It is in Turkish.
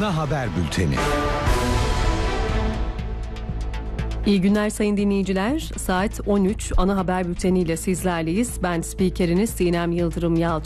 ana haber bülteni. İyi günler sayın dinleyiciler. Saat 13 ana haber bülteniyle sizlerleyiz. Ben spikeriniz Sinem Yıldırım Yalçın.